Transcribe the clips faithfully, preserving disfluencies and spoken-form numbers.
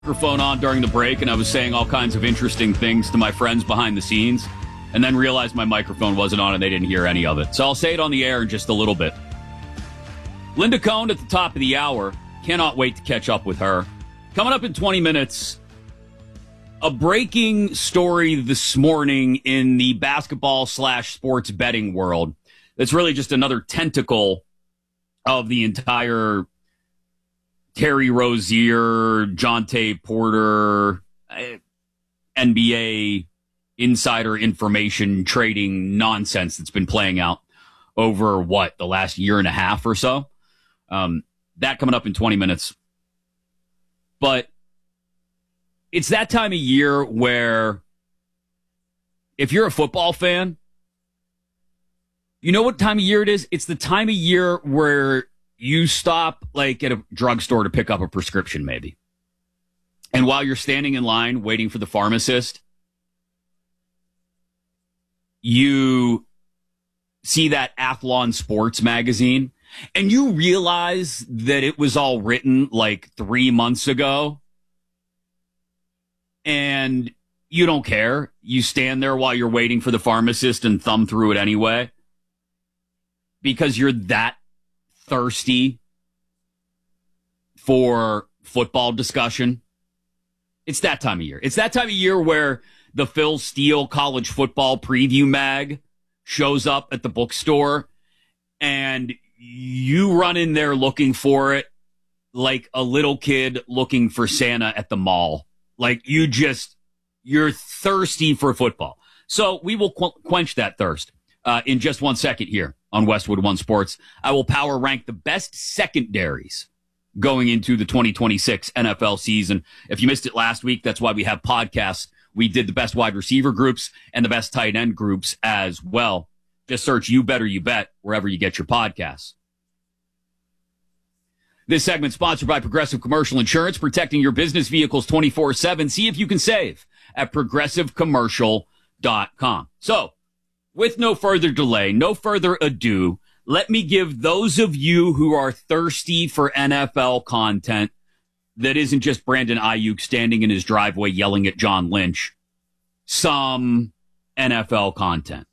Microphone on during the break, and I was saying all kinds of interesting things to my friends behind the scenes, and then realized my microphone wasn't on and they didn't hear any of it. So I'll say it on the air in just a little bit. Linda Cohn at the top of the hour. Cannot wait to catch up with her. Coming up in twenty minutes, a breaking story this morning in the basketball slash sports betting world. That's really just another tentacle of the entire Terry Rozier, Jonte Porter, N B A insider information trading nonsense that's been playing out over, what, the last year and a half or so? Um, that coming up in twenty minutes. But it's that time of year where if you're a football fan, you know what time of year it is? It's the time of year where you stop like at a drugstore to pick up a prescription maybe. And while you're standing in line waiting for the pharmacist, you see that Athlon Sports magazine and you realize that it was all written like three months ago and you don't care. You stand there while you're waiting for the pharmacist and thumb through it anyway because you're that thirsty for football discussion. It's that time of year. It's that time of year where the Phil Steele college football preview mag shows up at the bookstore and you run in there looking for it like a little kid looking for Santa at the mall. Like you just, you're thirsty for football. So we will qu- quench that thirst uh, in just one second here on Westwood One Sports. I will power rank the best secondaries going into the twenty twenty-six N F L season. If you missed it last week, that's why we have podcasts. We did the best wide receiver groups and the best tight end groups as well. Just search You Better You Bet wherever you get your podcasts. This segment sponsored by Progressive Commercial Insurance, protecting your business vehicles twenty-four seven. See if you can save at progressive commercial dot com. So, with no further delay, no further ado, let me give those of you who are thirsty for N F L content that isn't just Brandon Ayuk standing in his driveway yelling at John Lynch, some N F L content.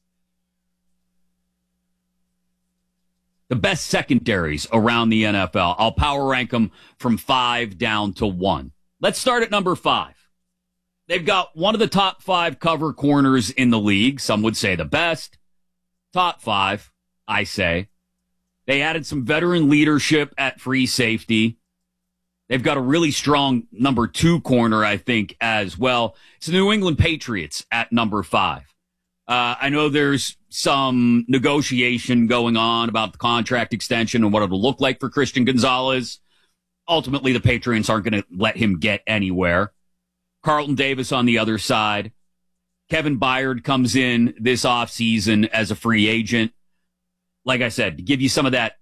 The best secondaries around the N F L. I'll power rank them from five down to one. Let's start at number five. They've got one of the top five cover corners in the league. Some would say the best. Top five, I say. They added some veteran leadership at free safety. They've got a really strong number two corner, I think, as well. It's the New England Patriots at number five. Uh, I know there's some negotiation going on about the contract extension and what it'll look like for Christian Gonzalez. Ultimately, the Patriots aren't going to let him get anywhere. Carlton Davis on the other side. Kevin Byard comes in this offseason as a free agent. Like I said, to give you some of that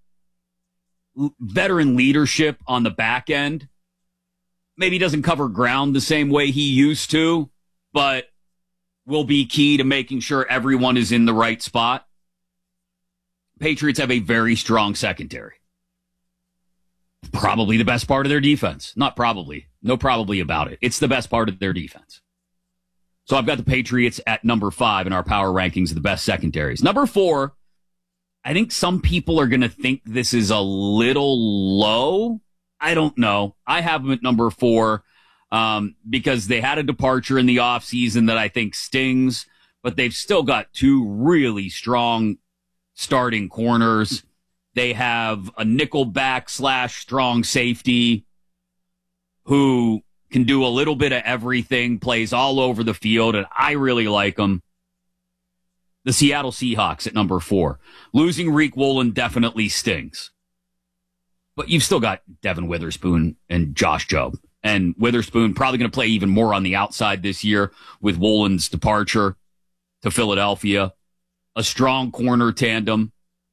veteran leadership on the back end. Maybe he doesn't cover ground the same way he used to, but will be key to making sure everyone is in the right spot. Patriots have a very strong secondary. Probably the best part of their defense. Not probably. No probably about it. It's the best part of their defense. So I've got the Patriots at number five in our power rankings of the best secondaries. Number four, I think some people are going to think this is a little low. I don't know. I have them at number four um, because they had a departure in the offseason that I think stings, but they've still got two really strong starting corners. They have a nickelback slash strong safety who can do a little bit of everything, plays all over the field, and I really like him. The Seattle Seahawks at number four. Losing Reek Woolen definitely stings. But you've still got Devin Witherspoon and Josh Jobe. And Witherspoon probably going to play even more on the outside this year with Woolen's departure to Philadelphia. A strong corner tandem.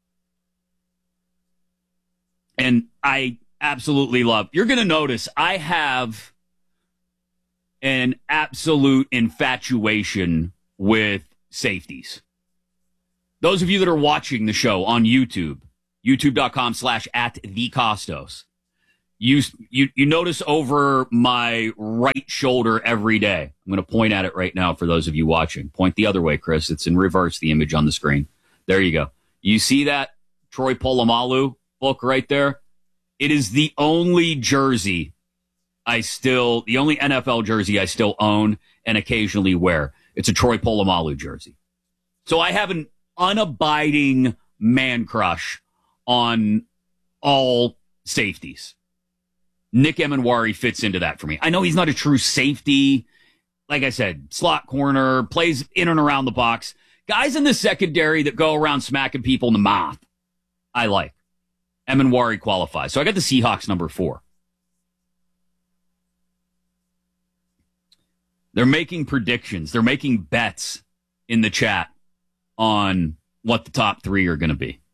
And I absolutely love, you're going to notice I have an absolute infatuation with safeties. Those of you that are watching the show on YouTube, youtube.com slash at the Costos, You, you, you notice over my right shoulder every day. I'm going to point at it right now for those of you watching. Point the other way, Chris. It's in reverse, the image on the screen. There you go. You see that Troy Polamalu book right there? It is the only jersey I still, the only N F L jersey I still own and occasionally wear. It's a Troy Polamalu jersey. So I have an unabiding man crush on all safeties. Nick Emenwari fits into that for me. I know he's not a true safety. Like I said, slot corner, plays in and around the box. Guys in the secondary that go around smacking people in the mouth, I like. Emenwari qualifies. So I got the Seahawks number four. They're making predictions. They're making bets in the chat on what the top three are going to be.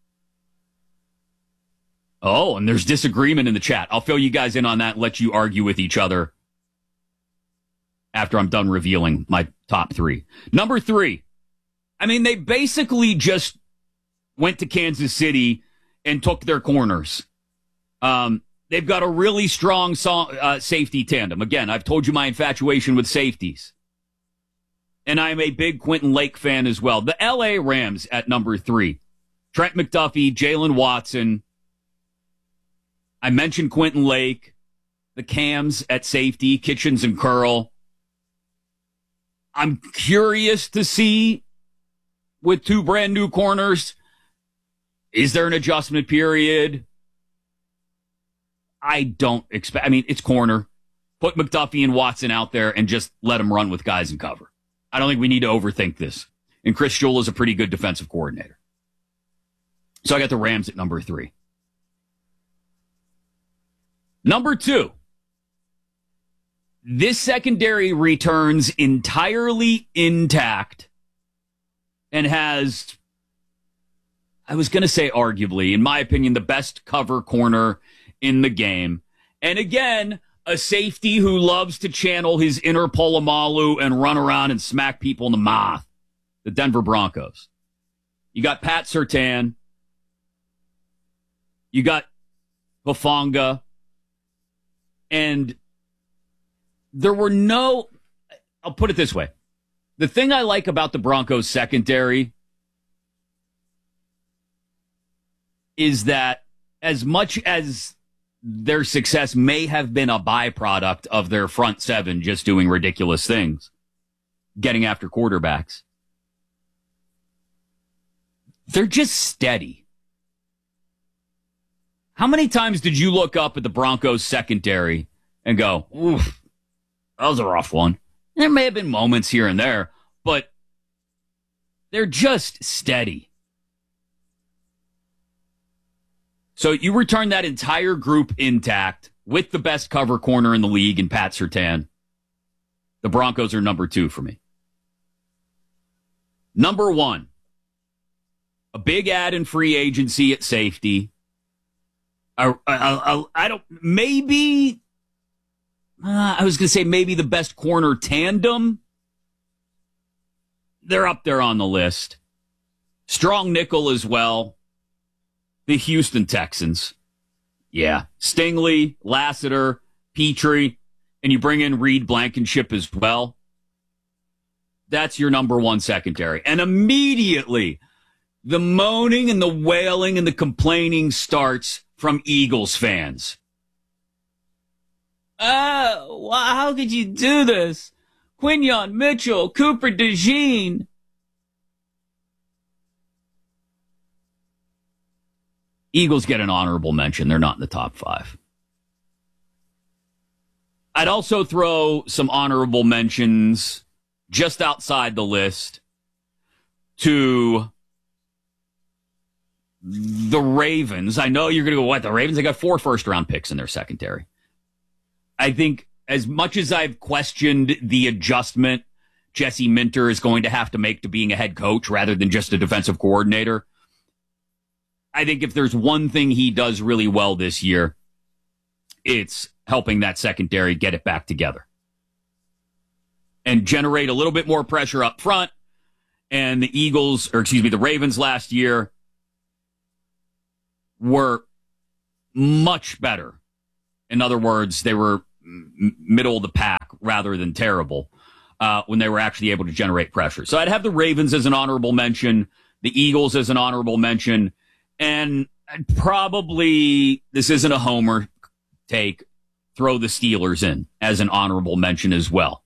Oh, and there's disagreement in the chat. I'll fill you guys in on that and let you argue with each other after I'm done revealing my top three. Number three. I mean, they basically just went to Kansas City and took their corners. Um, they've got a really strong so- uh, safety tandem. Again, I've told you my infatuation with safeties. And I'm a big Quentin Lake fan as well. The L A Rams at number three. Trent McDuffie, Jalen Watson. I mentioned Quentin Lake, the Cams at safety, Kitchens and Curl. I'm curious to see with two brand new corners, is there an adjustment period? I don't expect, I mean, it's corner. Put McDuffie and Watson out there and just let them run with guys in cover. I don't think we need to overthink this. And Chris Shula is a pretty good defensive coordinator. So I got the Rams at number three. Number two, this secondary returns entirely intact and has, I was going to say arguably, in my opinion, the best cover corner in the game. And again, a safety who loves to channel his inner Polamalu and run around and smack people in the mouth, the Denver Broncos. You got Pat Surtain. You got Hufanga. And there were no, I'll put it this way. The thing I like about the Broncos secondary is that as much as their success may have been a byproduct of their front seven just doing ridiculous things, getting after quarterbacks, they're just steady. How many times did you look up at the Broncos secondary and go, oof, that was a rough one? There may have been moments here and there, but they're just steady. So you return that entire group intact with the best cover corner in the league in Pat Surtain. The Broncos are number two for me. Number one, a big ad in free agency at safety. I, I, I, I don't, maybe, uh, I was going to say maybe the best corner tandem. They're up there on the list. Strong nickel as well. The Houston Texans. Yeah. Stingley, Lassiter, Petrie, and you bring in Reed Blankenship as well. That's your number one secondary. And immediately, the moaning and the wailing and the complaining starts from Eagles fans. Oh, how could you do this? Quinyon Mitchell, Cooper DeJean. Eagles get an honorable mention. They're not in the top five. I'd also throw some honorable mentions just outside the list to the Ravens. I know you're going to go, what, the Ravens? They got four first-round picks in their secondary. I think as much as I've questioned the adjustment Jesse Minter is going to have to make to being a head coach rather than just a defensive coordinator, I think if there's one thing he does really well this year, it's helping that secondary get it back together and generate a little bit more pressure up front. And the Eagles, or excuse me, the Ravens last year were much better In other words, they were m- middle of the pack rather than terrible uh, when they were actually able to generate pressure. So I'd have the Ravens as an honorable mention, the Eagles as an honorable mention, and I'd probably, this isn't a homer take, throw the Steelers in as an honorable mention as well.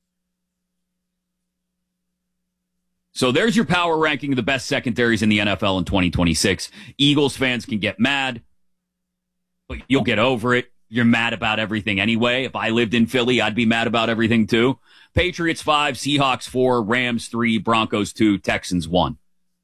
So there's your power ranking of the best secondaries in the N F L in twenty twenty-six. Eagles fans can get mad, but you'll get over it. You're mad about everything anyway. If I lived in Philly, I'd be mad about everything too. Patriots five, Seahawks four, Rams three, Broncos two, Texans one.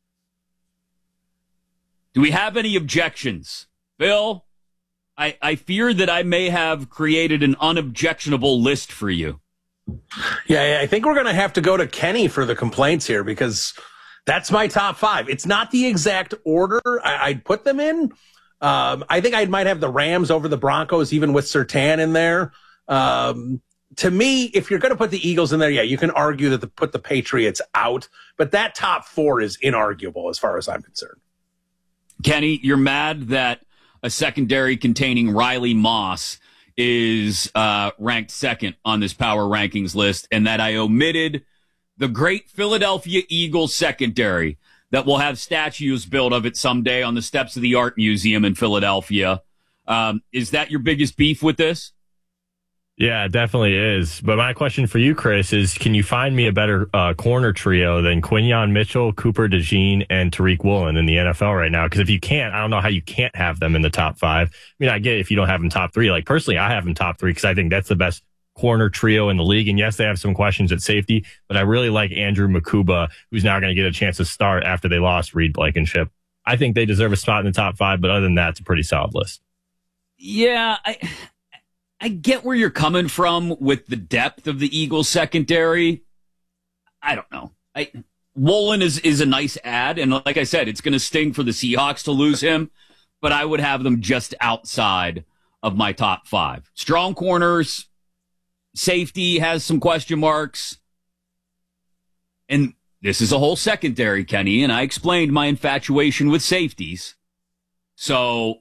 Do we have any objections? Bill, I, I fear that I may have created an unobjectionable list for you. Yeah, I think we're going to have to go to Kenny for the complaints here because that's my top five. It's not the exact order I, I'd put them in. Um, I think I might have the Rams over the Broncos, even with Surtain in there. Um, to me, if you're going to put the Eagles in there, yeah, you can argue that to put the Patriots out, but that top four is inarguable as far as I'm concerned. Kenny, you're mad that a secondary containing Riley Moss is uh, ranked second on this power rankings list, and that I omitted the great Philadelphia Eagles secondary that will have statues built of it someday on the steps of the Art Museum in Philadelphia. Um, is that your biggest beef with this? Yeah, it definitely is. But my question for you, Chris, is can you find me a better uh, corner trio than Quinyon Mitchell, Cooper DeJean, and Tariq Woolen in the N F L right now? Because if you can't, I don't know how you can't have them in the top five. I mean, I get it if you don't have them top three. Like, personally, I have them top three because I think that's the best corner trio in the league. And yes, they have some questions at safety, but I really like Andrew Makuba, who's now going to get a chance to start after they lost Reed Blankenship. I think they deserve a spot in the top five, but other than that, it's a pretty solid list. Yeah, I... I get where you're coming from with the depth of the Eagles secondary. I don't know. I, Woolen is, is a nice add, and like I said, it's going to sting for the Seahawks to lose him, but I would have them just outside of my top five. Strong corners, safety has some question marks, and this is a whole secondary, Kenny, and I explained my infatuation with safeties. So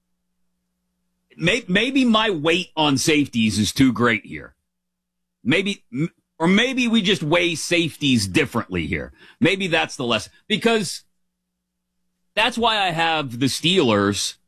maybe my weight on safeties is too great here. Maybe, or maybe we just weigh safeties differently here. Maybe that's the lesson. Because that's why I have the Steelers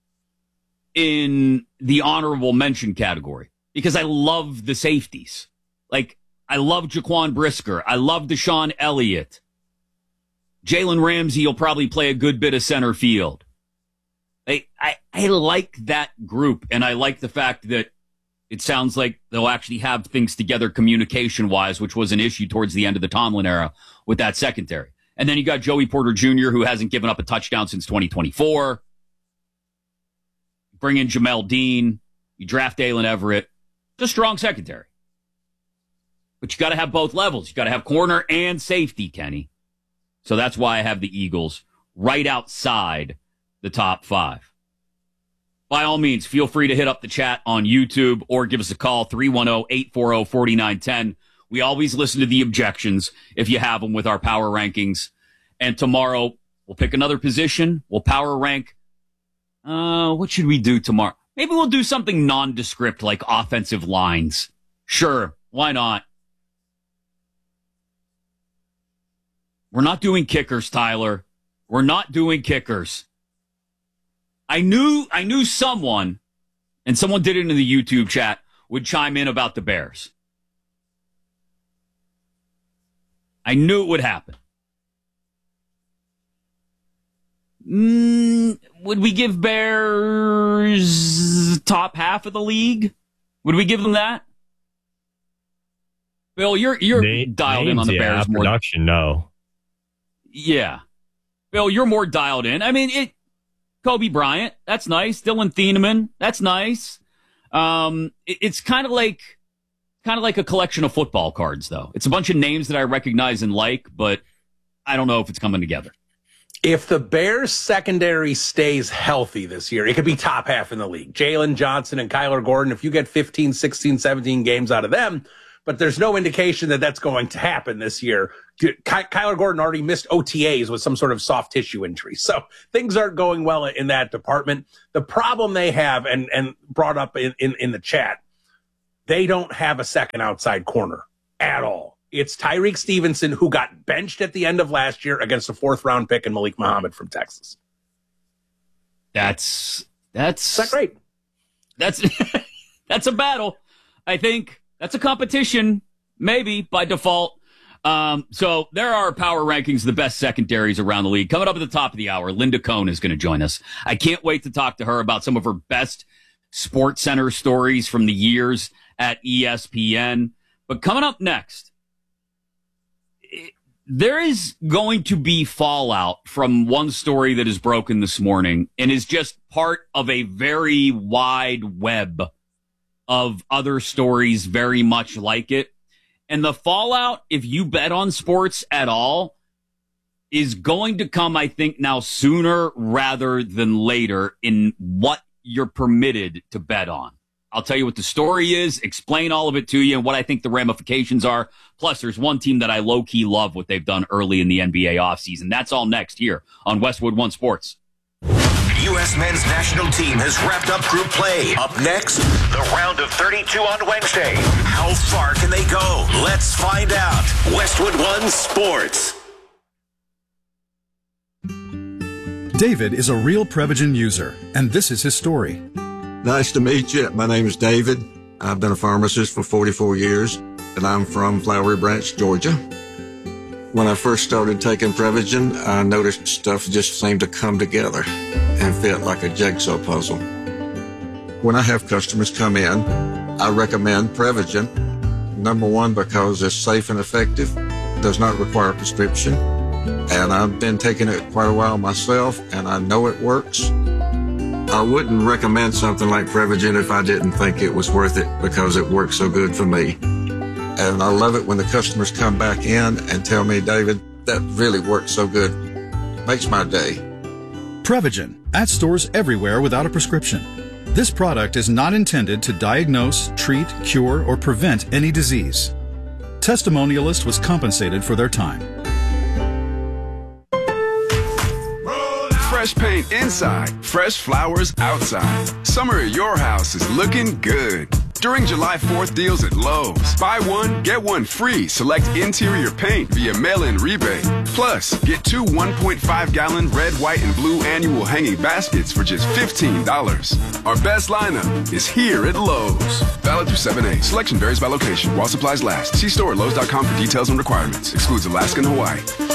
in the honorable mention category. Because I love the safeties. Like, I love Jaquan Brisker. I love Deshaun Elliott. Jalen Ramsey will probably play a good bit of center field. I, I, I like that group, and I like the fact that it sounds like they'll actually have things together communication-wise, which was an issue towards the end of the Tomlin era with that secondary. And then you got Joey Porter Junior, who hasn't given up a touchdown since twenty twenty-four. Bring in Jamel Dean. You draft Dalen Everett. It's a strong secondary. But you got to have both levels. You got to have corner and safety, Kenny. So that's why I have the Eagles right outside the top five. By all means, feel free to hit up the chat on YouTube or give us a call, three one zero, eight four zero, four nine one zero. We always listen to the objections if you have them with our power rankings. And tomorrow, we'll pick another position. We'll power rank. Uh, what should we do tomorrow? Maybe we'll do something nondescript like offensive lines. Sure, why not? We're not doing kickers, Tyler. We're not doing kickers. I knew I knew someone, and someone did it in the YouTube chat, would chime in about the Bears. I knew it would happen. Mm, would we give Bears top half of the league? Would we give them that? Bill, you're you're Nate, dialed in on the yeah, Bears more. Production, no. Yeah. Bill, you're more dialed in. I mean, it. Kobe Bryant, that's nice. Dylan Thieneman, that's nice. Um, it, it's kind of like, kind of like a collection of football cards, though. It's a bunch of names that I recognize and like, but I don't know if it's coming together. If the Bears secondary stays healthy this year, it could be top half in the league. Jalen Johnson and Kyler Gordon, if you get fifteen, sixteen, seventeen games out of them, but there's no indication that that's going to happen this year. Ky- Kyler Gordon already missed O T As with some sort of soft tissue injury. So things aren't going well in that department. The problem they have, and, and brought up in, in, in the chat, they don't have a second outside corner at all. It's Tyreek Stevenson, who got benched at the end of last year against a fourth round pick in Malik Muhammad from Texas. That's, that's, That's not great. That's, that's a battle. I think that's a competition, maybe by default. Um, so there are power rankings, the best secondaries around the league. Coming up at the top of the hour, Linda Cohn is going to join us. I can't wait to talk to her about some of her best Sports Center stories from the years at E S P N. But coming up next, it, there is going to be fallout from one story that is broken this morning and is just part of a very wide web of other stories very much like it. And the fallout, if you bet on sports at all, is going to come, I think, now sooner rather than later in what you're permitted to bet on. I'll tell you what the story is, explain all of it to you, and what I think the ramifications are. Plus, there's one team that I low-key love what they've done early in the N B A offseason. That's all next here on Westwood One Sports. U S men's national team has wrapped up group play. Up next, the round of thirty-two on Wednesday. How far can they go? Let's find out. Westwood One Sports. David is a real Prevagen user, and this is his story. Nice to meet you. My name is David. I've been a pharmacist for forty-four years, and I'm from Flowery Branch, Georgia. When I first started taking Prevagen, I noticed stuff just seemed to come together and fit like a jigsaw puzzle. When I have customers come in, I recommend Prevagen. Number one, because it's safe and effective, does not require a prescription, and I've been taking it quite a while myself, and I know it works. I wouldn't recommend something like Prevagen if I didn't think it was worth it because it works so good for me. And I love it when the customers come back in and tell me, David, that really works so good. Makes my day. Prevagen, at stores everywhere without a prescription. This product is not intended to diagnose, treat, cure, or prevent any disease. Testimonialist was compensated for their time. Fresh paint inside, fresh flowers outside. Summer at your house is looking good. During July fourth deals at Lowe's, buy one, get one free. Select interior paint via mail-in rebate. Plus, get two one point five gallon red, white, and blue annual hanging baskets for just fifteen dollars. Our best lineup is here at Lowe's. Valid through seven eight. Selection varies by location while supplies last. See store at Lowe's dot com for details and requirements. Excludes Alaska and Hawaii.